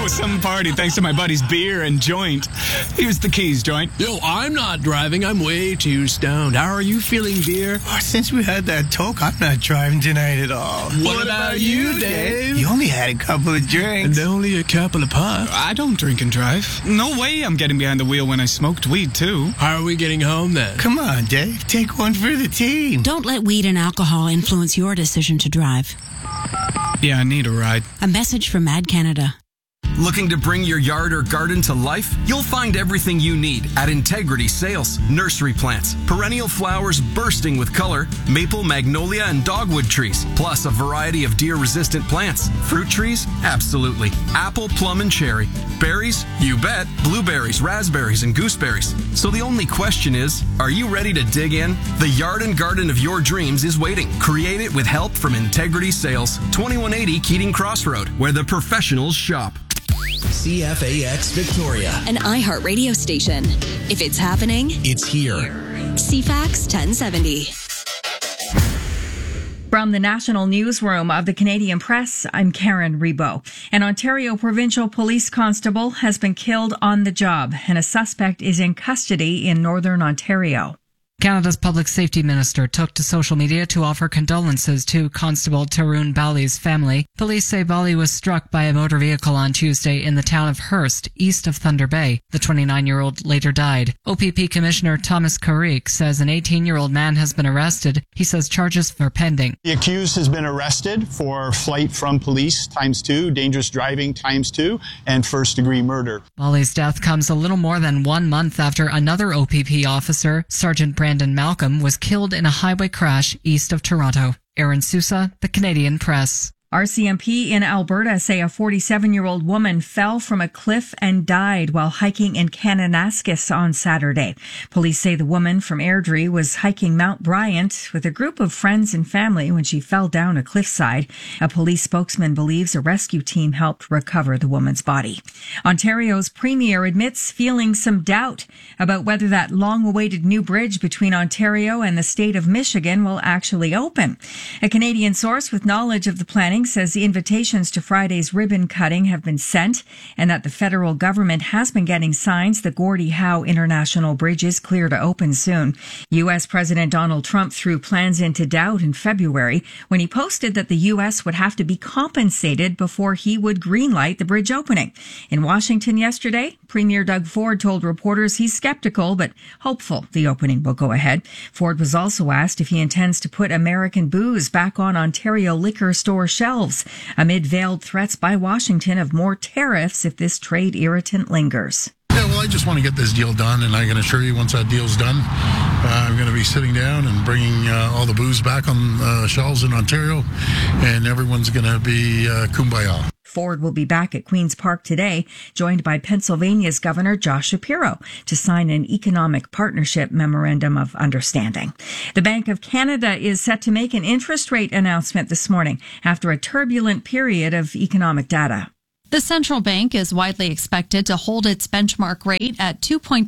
some party thanks to my buddy's beer and joint. Here's the keys, joint. Yo, I'm not driving. I'm way too stoned. How are you feeling, beer? Oh, since we had that talk, I'm not driving tonight at all. What about you, Dave? You only had a couple of drinks. And only a couple of puffs. I don't drink and drive. No way I'm getting behind the wheel when I smoked weed, too. How are we getting home, then? Come on, Dave. Take one for the team. Don't let weed and alcohol influence your decision to drive. Yeah, I need a ride. A message from Mad Canada. Looking to bring your yard or garden to life? You'll find everything you need at Integrity Sales. Nursery plants, perennial flowers bursting with color, maple, magnolia, and dogwood trees, plus a variety of deer-resistant plants. Fruit trees? Absolutely. Apple, plum, and cherry. Berries? You bet. Blueberries, raspberries, and gooseberries. So the only question is, are you ready to dig in? The yard and garden of your dreams is waiting. Create it with help from Integrity Sales. 2180 Keating Crossroad, where the professionals shop. CFAX Victoria, an iHeart radio station. If it's happening, it's here. CFAX 1070. From the National Newsroom of the Canadian Press, I'm Karen Rebo. An Ontario Provincial Police Constable has been killed on the job, and a suspect is in custody in Northern Ontario. Canada's Public Safety Minister took to social media to offer condolences to Constable Tarun Bali's family. Police say Bali was struck by a motor vehicle on Tuesday in the town of Hearst, east of Thunder Bay. The 29-year-old later died. OPP Commissioner Thomas Carrick says an 18-year-old man has been arrested. He says charges are pending. The accused has been arrested for flight from police ×2, dangerous driving ×2, and first-degree murder. Bali's death comes a little more than 1 month after another OPP officer, Sergeant Brandon Malcolm, was killed in a highway crash east of Toronto. Aaron Sousa, The Canadian Press. RCMP in Alberta say a 47-year-old woman fell from a cliff and died while hiking in Kananaskis on Saturday. Police say the woman from Airdrie was hiking Mount Bryant with a group of friends and family when she fell down a cliffside. A police spokesman believes a rescue team helped recover the woman's body. Ontario's premier admits feeling some doubt about whether that long-awaited new bridge between Ontario and the state of Michigan will actually open. A Canadian source with knowledge of the planning says the invitations to Friday's ribbon cutting have been sent and that the federal government has been getting signs the Gordie Howe International Bridge is clear to open soon. U.S. President Donald Trump threw plans into doubt in February when he posted that the U.S. would have to be compensated before he would greenlight the bridge opening. In Washington yesterday, Premier Doug Ford told reporters he's skeptical but hopeful the opening will go ahead. Ford was also asked if he intends to put American booze back on Ontario liquor store shelves amid veiled threats by Washington of more tariffs if this trade irritant lingers. Yeah, well, I just want to get this deal done, and I can assure you once that deal's done, I'm going to be sitting down and bringing all the booze back on shelves in Ontario, and everyone's going to be kumbaya. Ford will be back at Queen's Park today, joined by Pennsylvania's Governor Josh Shapiro to sign an economic partnership memorandum of understanding. The Bank of Canada is set to make an interest rate announcement this morning after a turbulent period of economic data. The central bank is widely expected to hold its benchmark rate at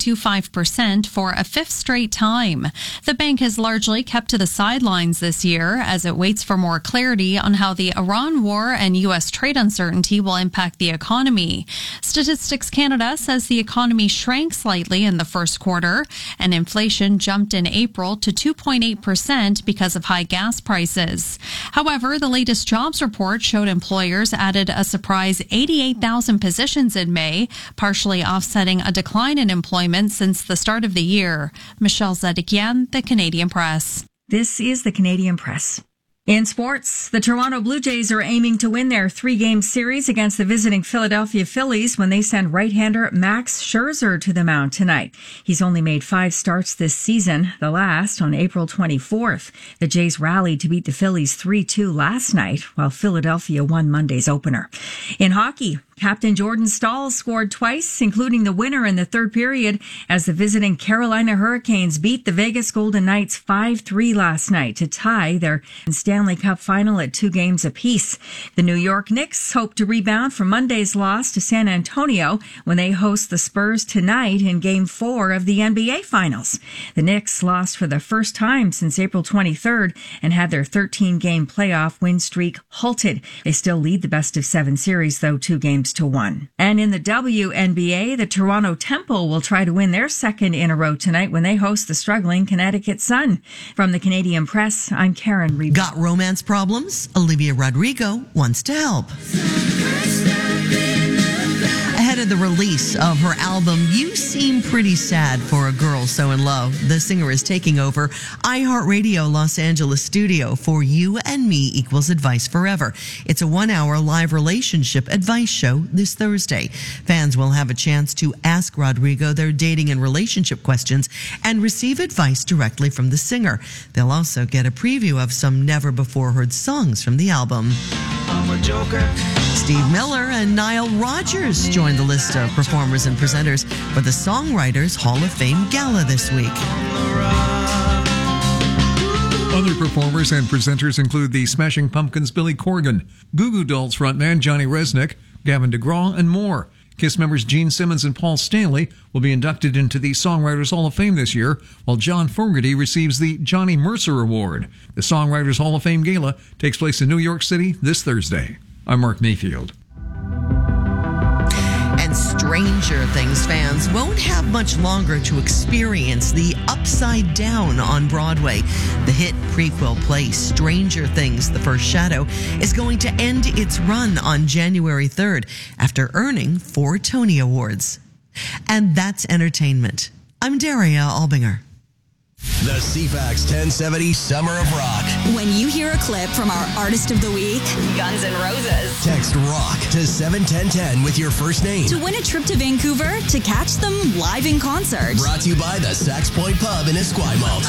2.25% for a fifth straight time. The bank has largely kept to the sidelines this year as it waits for more clarity on how the Iran war and U.S. trade uncertainty will impact the economy. Statistics Canada says the economy shrank slightly in the first quarter, and inflation jumped in April to 2.8% because of high gas prices. However, the latest jobs report showed employers added a surprise 88,000 positions in May, partially offsetting a decline in employment since the start of the year. Michelle Zedekian, The Canadian Press. This is The Canadian Press. In sports, the Toronto Blue Jays are aiming to win their 3-game series against the visiting Philadelphia Phillies when they send right-hander Max Scherzer to the mound tonight. He's only made 5 starts this season, the last on April 24th. The Jays rallied to beat the Phillies 3-2 last night, while Philadelphia won Monday's opener. In hockey, Captain Jordan Staal scored twice, including the winner in the third period, as the visiting Carolina Hurricanes beat the Vegas Golden Knights 5-3 last night to tie their Stanley Cup final at 2 games apiece. The New York Knicks hope to rebound from Monday's loss to San Antonio when they host the Spurs tonight in Game 4 of the NBA Finals. The Knicks lost for the first time since April 23rd and had their 13-game playoff win streak halted. They still lead the best-of-7 series series, though, 2-1. And in the WNBA, the Toronto Temple will try to win their second in a row tonight when they host the struggling Connecticut Sun. From the Canadian Press, I'm Karen Reed. Got romance problems? Olivia Rodrigo wants to help. Ahead of the release of her album, You Seem Pretty Sad for a Girl So in Love, the singer is taking over iHeartRadio Los Angeles studio for You and Me Equals Advice Forever. It's a 1-hour live relationship advice show this Thursday. Fans will have a chance to ask Rodrigo their dating and relationship questions and receive advice directly from the singer. They'll also get a preview of some never-before-heard songs from the album. I'm a joker. Steve Miller and Nile Rodgers joined the list of performers and presenters for the Songwriters Hall of Fame Gala this week. Other performers and presenters include the Smashing Pumpkins' Billy Corgan, Goo Goo Dolls frontman Johnny Resnick, Gavin DeGraw, and more. KISS members Gene Simmons and Paul Stanley will be inducted into the Songwriters Hall of Fame this year, while John Fogerty receives the Johnny Mercer Award. The Songwriters Hall of Fame Gala takes place in New York City this Thursday. I'm Mark Mayfield. And Stranger Things fans won't have much longer to experience the Upside Down on Broadway. The hit prequel play Stranger Things: The First Shadow is going to end its run on January 3rd after earning 4 Tony Awards. And that's entertainment. I'm Daria Albinger. The CFAX 1070 Summer of Rock. When you hear a clip from our Artist of the Week, Guns N' Roses. Text ROCK to 71010 with your first name. To win a trip to Vancouver to catch them live in concert. Brought to you by the Sax Point Pub in Esquimalt.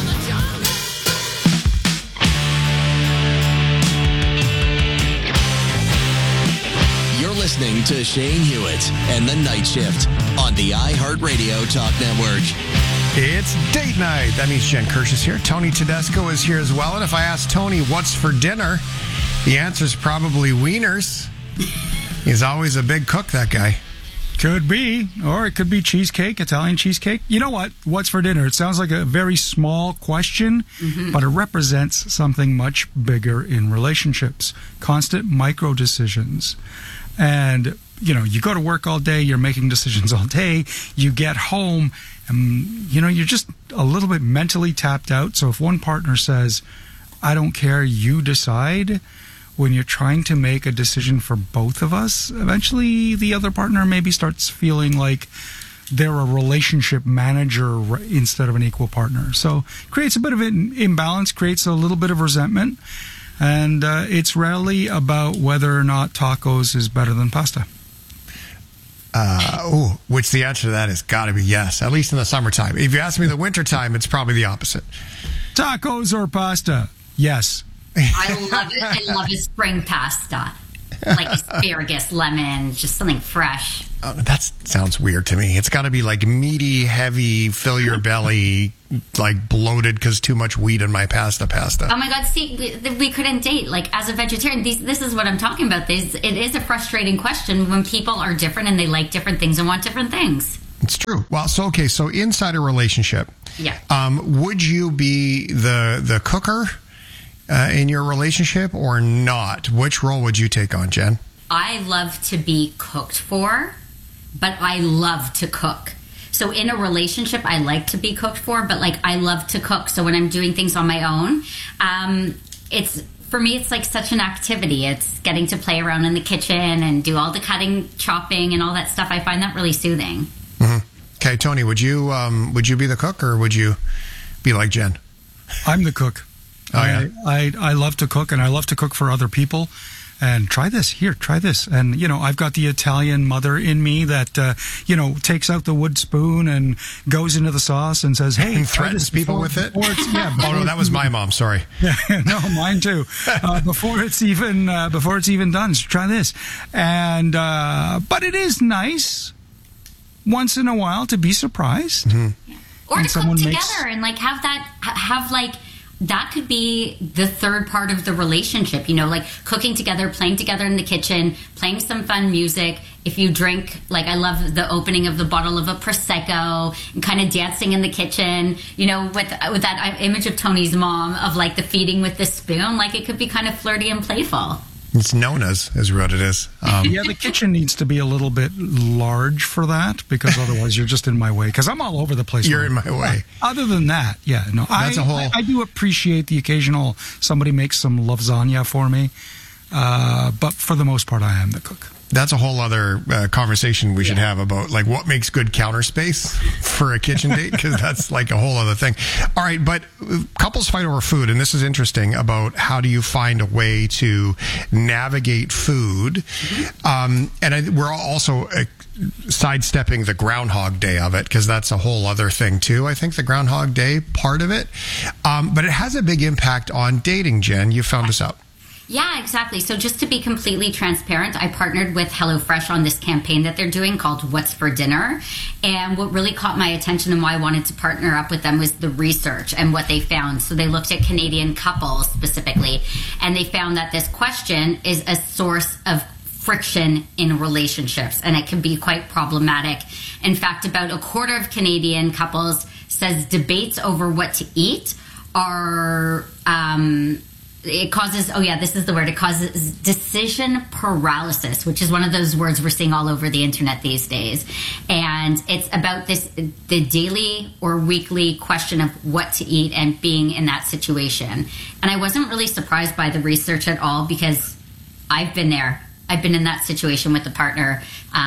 You're listening to Shane Hewitt and The Night Shift on the iHeartRadio Talk Network. It's date night. That means Jen Kirsch is here. Tony Tedesco is here as well. And if I ask Tony what's for dinner, the answer is probably wieners. He's always a big cook, that guy. Could be. Or it could be cheesecake, Italian cheesecake. You know what? What's for dinner? It sounds like a very small question, but it represents something much bigger in relationships. Constant micro decisions. And, you go to work all day, you're making decisions all day, you get home, and, you're just a little bit mentally tapped out. So if one partner says, I don't care, you decide, when you're trying to make a decision for both of us, eventually the other partner maybe starts feeling like they're a relationship manager instead of an equal partner. So creates a bit of an imbalance, creates a little bit of resentment. And it's rarely about whether or not tacos is better than pasta. Which the answer to that has got to be yes, at least in the summertime. If you ask me the wintertime, it's probably the opposite. Tacos or pasta? Yes. I love it. I love a spring pasta. Like asparagus, lemon, just something fresh. That sounds weird to me. It's got to be like meaty, heavy, fill your belly, like bloated because too much wheat in my pasta. Oh my God, see, we couldn't date. Like, as a vegetarian, this is what I'm talking about. It is a frustrating question when people are different and they like different things and want different things. It's true. Well, so inside a relationship, would you be the cooker in your relationship or not? Which role would you take on, Jen? I love to be cooked for, but I love to cook. So in a relationship, I like to be cooked for, but I love to cook. So when I'm doing things on my own, for me, it's like such an activity. It's getting to play around in the kitchen and do all the cutting, chopping, and all that stuff. I find that really soothing. Mm-hmm. Okay, Tony, would you be the cook or would you be like Jen? I'm the cook. Oh, yeah. I love to cook, and I love to cook for other people. And try this. And, I've got the Italian mother in me that, takes out the wood spoon and goes into the sauce and says, hey. And threatens people with it? No, that was my mom. Sorry. No, mine too. Before it's even done, so try this. And, but it is nice once in a while to be surprised. Mm-hmm. Or to cook together and have that could be the third part of the relationship, cooking together, playing together in the kitchen, playing some fun music. If you drink, I love the opening of the bottle of a Prosecco and kind of dancing in the kitchen, with that image of Tony's mom of the feeding with the spoon, it could be kind of flirty and playful. It's Nona's is what it is. Yeah, the kitchen needs to be a little bit large for that, because otherwise you're just in my way. Because I'm all over the place. You're in my way. Other than that, yeah, no. That's I do appreciate the occasional somebody makes some lasagna for me, but for the most part, I am the cook. That's a whole other conversation we should have about like what makes good counter space for a kitchen date, because that's like a whole other thing. All right, but couples fight over food, and this is interesting about how do you find a way to navigate food. We're also sidestepping the Groundhog Day of it, because that's a whole other thing too. I think the Groundhog Day part of it, but it has a big impact on dating. Jen, you found this out. Yeah, exactly. So just to be completely transparent, I partnered with HelloFresh on this campaign that they're doing called What's for Dinner. And what really caught my attention and why I wanted to partner up with them was the research and what they found. So they looked at Canadian couples specifically, and they found that this question is a source of friction in relationships, and it can be quite problematic. In fact, about a quarter of Canadian couples says debates over what to eat are... it causes, this is the word, it causes decision paralysis, which is one of those words we're seeing all over the internet these days. And it's about the daily or weekly question of what to eat and being in that situation. And I wasn't really surprised by the research at all, because I've been there. I've been in that situation with a partner.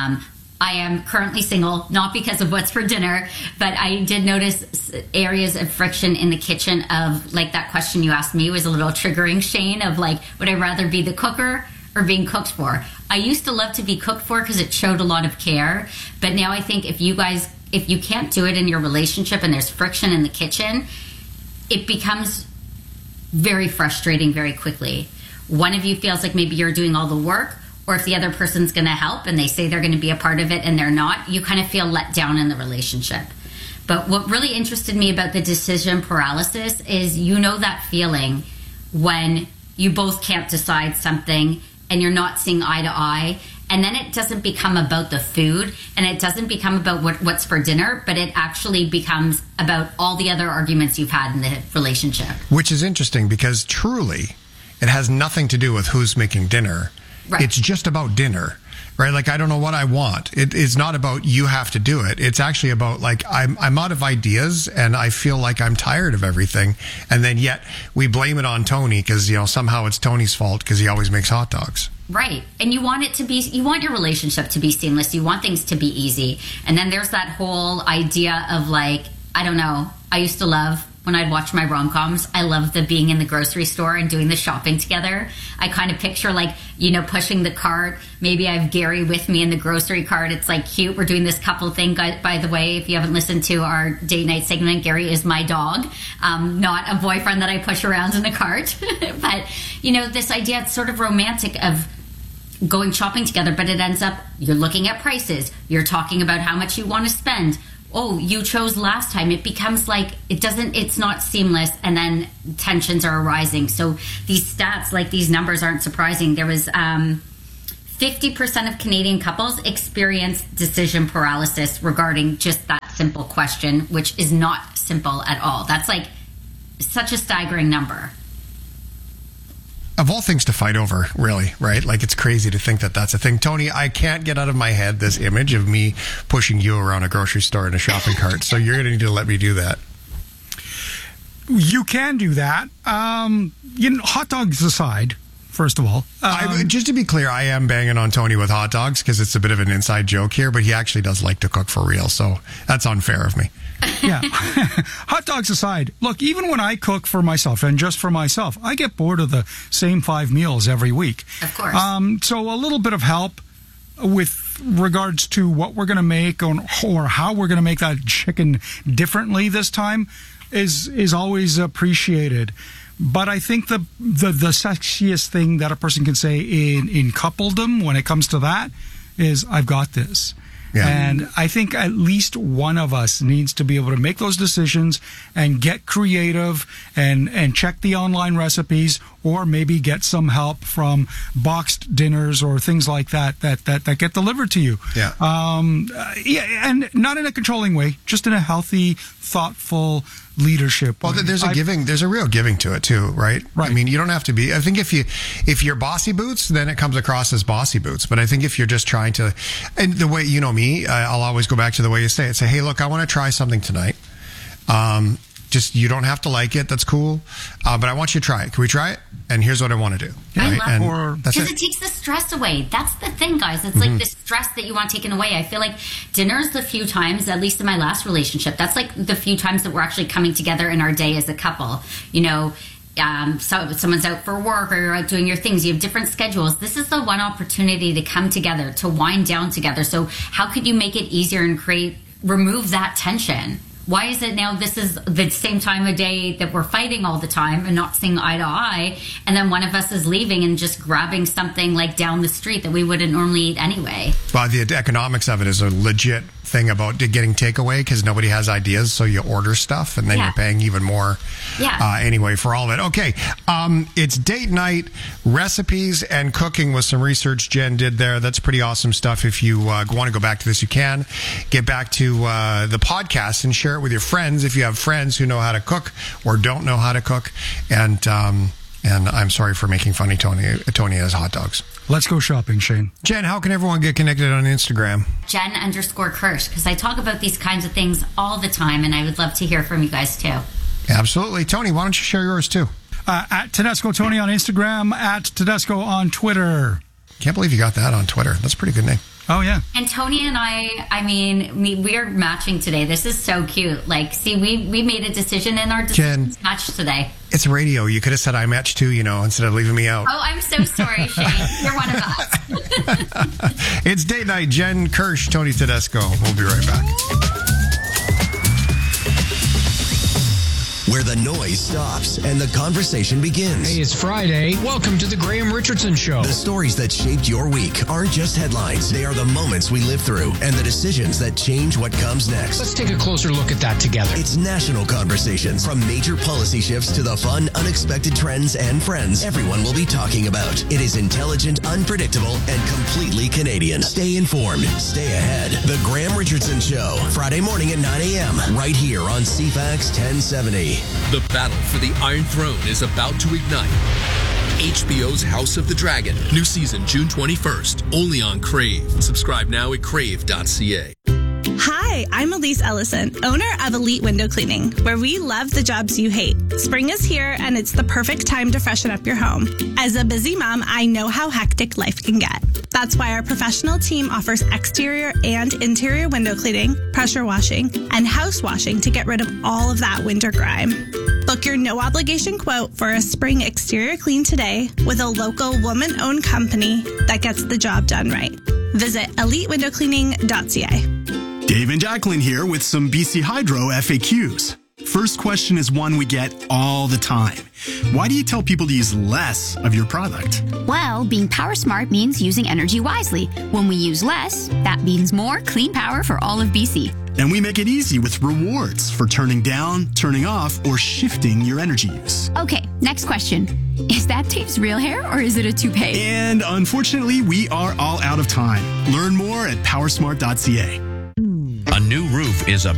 I am currently single, not because of What's for Dinner, but I did notice areas of friction in the kitchen of, like, that question you asked me was a little triggering, Shane, of like, would I rather be the cooker or being cooked for? I used to love to be cooked for because it showed a lot of care, but now I think if you can't do it in your relationship and there's friction in the kitchen, it becomes very frustrating very quickly. One of you feels like maybe you're doing all the work, or if the other person's going to help and they say they're going to be a part of it and they're not, you kind of feel let down in the relationship. But what really interested me about the decision paralysis is, that feeling when you both can't decide something and you're not seeing eye to eye, and then it doesn't become about the food and it doesn't become about what's for dinner, but it actually becomes about all the other arguments you've had in the relationship. Which is interesting, because truly it has nothing to do with who's making dinner. Right. It's just about dinner, right? Like, I don't know what I want. It is not about you have to do it. It's actually about, like, I'm out of ideas and I feel like I'm tired of everything. And then yet we blame it on Tony because, somehow it's Tony's fault because he always makes hot dogs. Right. And you want your relationship to be seamless. You want things to be easy. And then there's that whole idea of, like, I don't know, I used to love when I'd watch my rom-coms, I love the being in the grocery store and doing the shopping together. I kind of picture, like, pushing the cart. Maybe I have Gary with me in the grocery cart. It's like cute. We're doing this couple thing. By the way, if you haven't listened to our date night segment, Gary is my dog, not a boyfriend that I push around in the cart. But, this idea, it's sort of romantic of going shopping together, but it ends up, you're looking at prices. You're talking about how much you want to spend. Oh, you chose last time. It becomes like it's not seamless, and then tensions are arising. So these stats, like these numbers, aren't surprising. There was 50% of Canadian couples experience decision paralysis regarding just that simple question, which is not simple at all. That's like such a staggering number. Of all things to fight over, really, right? Like, it's crazy to think that that's a thing. Tony, I can't get out of my head this image of me pushing you around a grocery store in a shopping cart, so you're going to need to let me do that. You can do that. Hot dogs aside, first of all. Just to be clear, I am banging on Tony with hot dogs because it's a bit of an inside joke here, but he actually does like to cook for real, so that's unfair of me. Yeah. Hot dogs aside, look, even when I cook for myself and just for myself, I get bored of the same 5 meals every week. Of course. So a little bit of help with regards to what we're going to make or how we're going to make that chicken differently this time is always appreciated. But I think the sexiest thing that a person can say in coupledom when it comes to that is, I've got this. Yeah. And I think at least one of us needs to be able to make those decisions and get creative and check the online recipes or maybe get some help from boxed dinners or things like that get delivered to you. Yeah. And not in a controlling way, just in a healthy, thoughtful leadership. Well, there's a real giving to it too, right? Right. I mean, you don't have to be. I think if you're bossy boots, then it comes across as bossy boots. But I think if you're just trying to, and the way you know me, I'll always go back to the way you say it. Say, hey, look, I want to try something tonight. Just you don't have to like it. That's cool. But I want you to try it. Can we try it? And here's what I want to do. I right? love it. Because it takes the stress away. That's the thing, guys. It's like the stress that you want taken away. I feel like dinner's the few times, at least in my last relationship, that's like the few times that we're actually coming together in our day as a couple. You know, so someone's out for work or you're out doing your things. You have different schedules. This is the one opportunity to come together, to wind down together. So how could you make it easier and remove that tension? Why is it now this is the same time of day that we're fighting all the time and not seeing eye to eye, and then one of us is leaving and just grabbing something like down the street that we wouldn't normally eat anyway? Well, the economics of it is a legit thing about getting takeaway because nobody has ideas, so you order stuff and then you're paying even more anyway for all of it. Okay, it's date night, recipes and cooking with some research Jen did there. That's pretty awesome stuff. If you want to go back to this, you can get back to the podcast and share it with your friends if you have friends who know how to cook or don't know how to cook. And I'm sorry for making fun of Tony has hot dogs. Let's go shopping, Shane. Jen, how can everyone get connected on Instagram? Jen_Kirsch, because I talk about these kinds of things all the time, and I would love to hear from you guys too. Absolutely. Tony, why don't you share yours too? At Tedesco Tony on Instagram, at Tedesco on Twitter. Can't believe you got that on Twitter. That's a pretty good name. Oh, yeah. And Tony and I mean, we are matching today. This is so cute. Like, see, we made a decision in our decisions match today. It's radio. You could have said I match too, instead of leaving me out. Oh, I'm so sorry, Shane. You're one of us. It's date night. Jen Kirsch, Tony Tedesco. We'll be right back. Where the noise stops and the conversation begins. Hey, it's Friday. Welcome to the Graham Richardson Show. The stories that shaped your week aren't just headlines. They are the moments we live through and the decisions that change what comes next. Let's take a closer look at that together. It's national conversations. From major policy shifts to the fun, unexpected trends and friends everyone will be talking about. It is intelligent, unpredictable, and completely Canadian. Stay informed. Stay ahead. The Graham Richardson Show. Friday morning at 9 a.m. right here on CFAX 1070. The battle for the Iron Throne is about to ignite. HBO's House of the Dragon. New season June 21st. Only on Crave. Subscribe now at crave.ca. Hi, I'm Elise Ellison, owner of Elite Window Cleaning, where we love the jobs you hate. Spring is here, and it's the perfect time to freshen up your home. As a busy mom, I know how hectic life can get. That's why our professional team offers exterior and interior window cleaning, pressure washing, and house washing to get rid of all of that winter grime. Book your no-obligation quote for a spring exterior clean today with a local woman-owned company that gets the job done right. Visit elitewindowcleaning.ca. Dave and Jacqueline here with some BC Hydro FAQs. First question is one we get all the time. Why do you tell people to use less of your product? Well, being power smart means using energy wisely. When we use less, that means more clean power for all of BC. And we make it easy with rewards for turning down, turning off, or shifting your energy use. Okay, next question. Is that Dave's real hair or is it a toupee? And unfortunately, we are all out of time. Learn more at powersmart.ca. A new roof is a